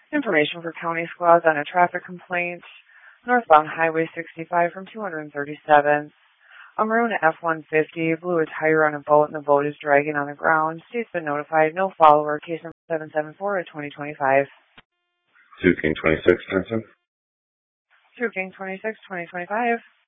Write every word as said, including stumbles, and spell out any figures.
Information for county squads on a traffic complaint. Northbound Highway sixty-five from two hundred thirty-seventh. A maroon F one fifty blew a tire on a boat and the boat is dragging on the ground. State's been notified. No follower. Case number seven seven four of twenty twenty-five. two King twenty-six, Johnson. two King twenty-six, twenty twenty-five.